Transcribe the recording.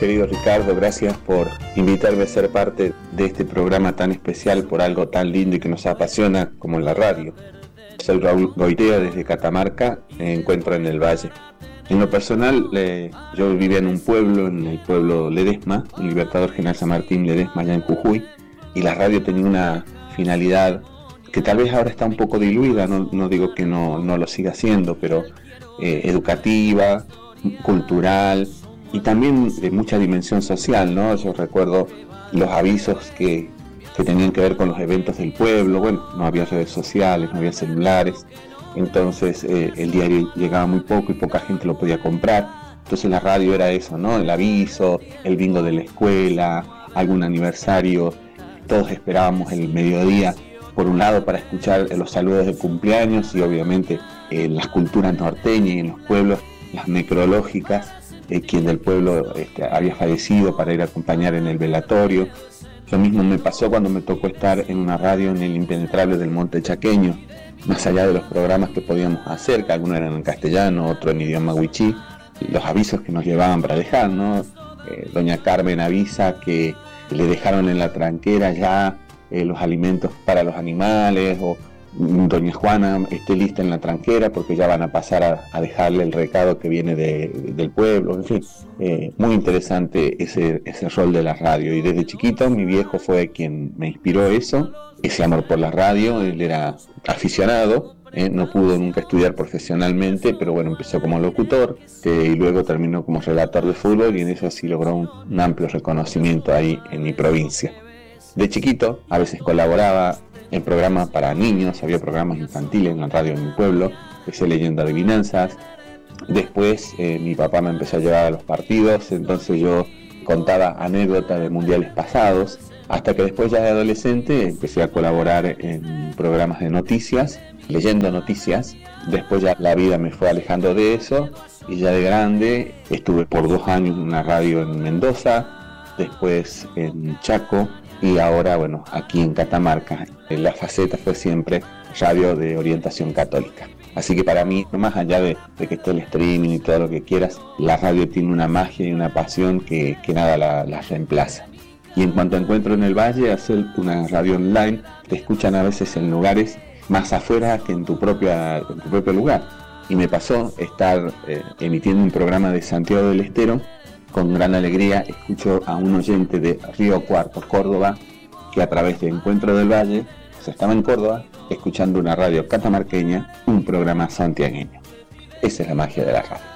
querido Ricardo, gracias por invitarme a ser parte de este programa tan especial por algo tan lindo y que nos apasiona como la radio. Soy Raúl Goitea desde Catamarca, me encuentro en el Valle. En lo personal, yo vivía en un pueblo, en el pueblo Ledesma, en Libertador General San Martín Ledesma, allá en Jujuy, y la radio tenía una finalidad que tal vez ahora está un poco diluida, no digo que no lo siga siendo, pero educativa, cultural y también de mucha dimensión social, ¿no? Yo recuerdo los avisos que tenían que ver con los eventos del pueblo. Bueno, no había redes sociales, no había celulares, entonces el diario llegaba muy poco y poca gente lo podía comprar. Entonces la radio era eso, ¿no? El aviso, el bingo de la escuela, algún aniversario. Todos esperábamos el mediodía, por un lado para escuchar los saludos de cumpleaños y obviamente las culturas norteñas y en los pueblos, las necrológicas, quien del pueblo había fallecido para ir a acompañar en el velatorio. Lo mismo me pasó cuando me tocó estar en una radio en el Impenetrable del Monte Chaqueño, más allá de los programas que podíamos hacer, que algunos eran en castellano, otros en idioma wichí, los avisos que nos llevaban para dejar, ¿no? Doña Carmen avisa que le dejaron en la tranquera ya los alimentos para los animales, o doña Juana esté lista en la tranquera porque ya van a pasar a dejarle el recado que viene del pueblo. En fin, muy interesante ese rol de la radio, y desde chiquito mi viejo fue quien me inspiró ese amor por la radio. Él era aficionado, no pudo nunca estudiar profesionalmente, pero bueno, empezó como locutor y luego terminó como relator de fútbol, y en eso sí logró un amplio reconocimiento ahí en mi provincia. De chiquito a veces colaboraba en programas para niños, había programas infantiles en la radio en mi pueblo, empecé leyendo adivinanzas. Después mi papá me empezó a llevar a los partidos, entonces yo contaba anécdotas de mundiales pasados, hasta que después ya de adolescente empecé a colaborar en programas de noticias, leyendo noticias. Después ya la vida me fue alejando de eso, y ya de grande estuve por 2 años en una radio en Mendoza, después en Chaco, y ahora, bueno, aquí en Catamarca. La faceta fue siempre radio de orientación católica. Así que para mí, más allá de que esté el streaming y todo lo que quieras, la radio tiene una magia y una pasión que nada la reemplaza. Y en cuanto a encuentro en el Valle, hacer una radio online, te escuchan a veces en lugares más afuera que en tu propio lugar. Y me pasó estar emitiendo un programa de Santiago del Estero. Con gran alegría escucho a un oyente de Río Cuarto, Córdoba, que a través de Encuentro del Valle, estaba en Córdoba, escuchando una radio catamarqueña, un programa santiagueño. Esa es la magia de la radio.